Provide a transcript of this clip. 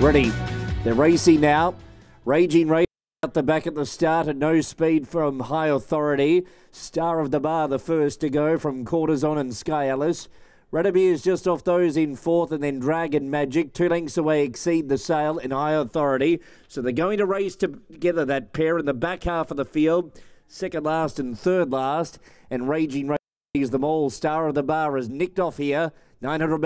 Ready. They're racing now. Raging Race out the back at the start at no speed from High Authority. Star of the Bar the first to go from Cortizon and Sky Alice. Radimir is just off those in fourth, and then Dragon Magic. 2 lengths away Exceed the Sail in High Authority. So they're going to race together, that pair, in the back half of the field. Second last and third last. And Raging Race, the mole. Star of the Bar is nicked off here. 900